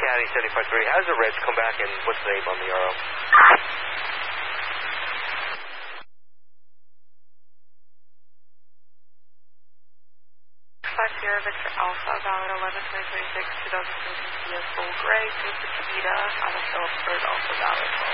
Caddy 75-3. How does the Reds come back and what's the name on the RO? Victor Alpha, valid 11-2026, 2017 CS Gold Gray, Mr. Kavita, Alpha Phillips, also valid.